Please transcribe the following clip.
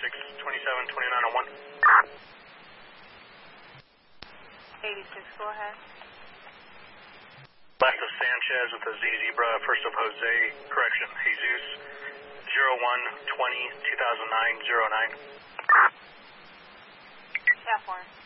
2729 on 1. 86, go ahead. Last of Sanchez with a Z Zebra, first of Jose, correction, Jesus, 01-20-2009-09. Yeah, 4.